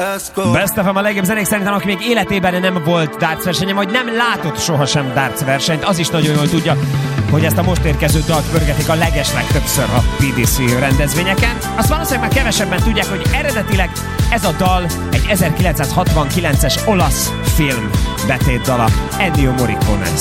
Best of a legjobb zenék szerintem, aki még életében nem volt darts versenyen, vagy nem látott sohasem darts versenyt, az is nagyon jól tudja, hogy ezt a most érkező dalt pörgetik a legeslegtöbbször a PDC rendezvényeken. Azt valószínűleg már kevesebben tudják, hogy eredetileg ez a dal egy 1969-es olasz film betétdala Ennio Morricone